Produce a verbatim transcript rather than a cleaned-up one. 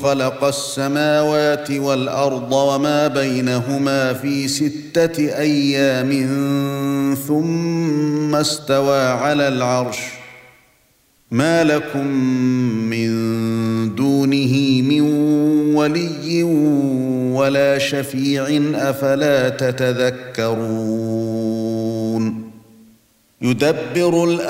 خلق السماوات والأرض وما بينهما في ستة أيام ثم استوى على العرش ما لكم من دونه من ولي ولا شفيع أفلا تتذكرون يدبر الأمر